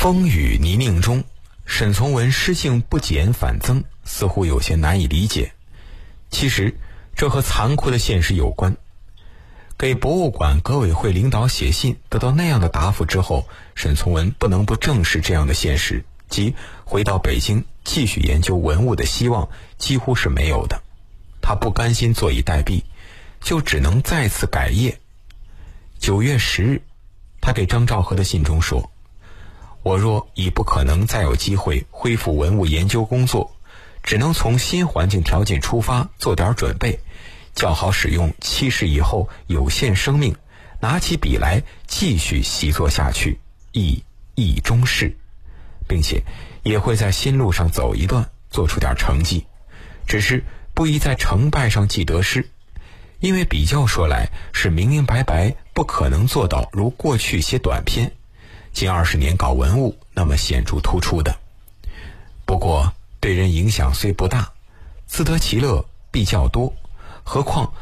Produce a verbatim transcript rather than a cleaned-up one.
风雨泥泞中，沈从文诗性不减反增，似乎有些难以理解。其实这和残酷的现实有关。给博物馆革委会领导写信得到那样的答复之后，沈从文不能不正视这样的现实，即回到北京继续研究文物的希望几乎是没有的。他不甘心坐以待毙，就只能再次改业。九月十日，他给张兆和的信中说：我若已不可能再有机会恢复文物研究工作，只能从新环境条件出发做点准备，较好使用七十以后有限生命，拿起笔来继续习作下去，以意中事，并且也会在新路上走一段，做出点成绩，只是不宜在成败上记得失，因为比较说来是明明白白不可能做到如过去写短篇近二十年搞文物那么显著突出的。不过对人影响虽不大，自得其乐必较多，何况